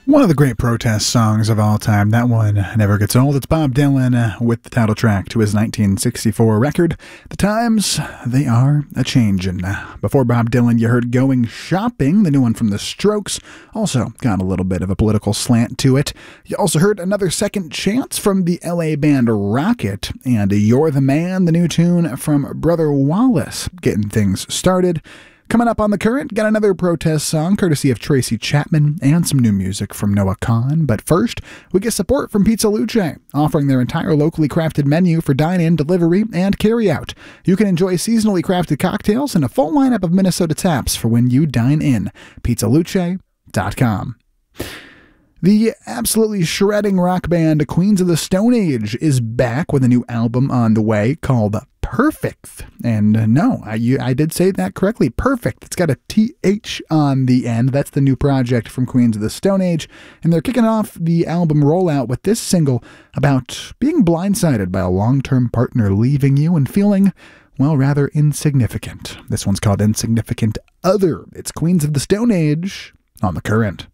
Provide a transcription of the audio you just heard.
One of the great protest songs of all time. That one never gets old. It's Bob Dylan with the title track to his 1964 record. The times, they are a-changin'. Before Bob Dylan, you heard Going Shopping, the new one from The Strokes. Also got a little bit of a political slant to it. You also heard Another Second Chance from the LA band Rocket, and You're the Man, the new tune from Brother Wallace, getting things started. Coming up on The Current, got another protest song courtesy of Tracy Chapman and some new music from Noah Kahan. But first, we get support from Pizza Luce, offering their entire locally crafted menu for dine-in, delivery, and carry-out. You can enjoy seasonally crafted cocktails and a full lineup of Minnesota taps for when you dine in. PizzaLuce.com. The absolutely shredding rock band Queens of the Stone Age is back with a new album on the way called Perfect. And no, I did say that correctly. Perfect. It's got a TH on the end. That's the new project from Queens of the Stone Age. And they're kicking off the album rollout with this single about being blindsided by a long-term partner leaving you and feeling, well, rather insignificant. This one's called Insignificant Other. It's Queens of the Stone Age on The Current.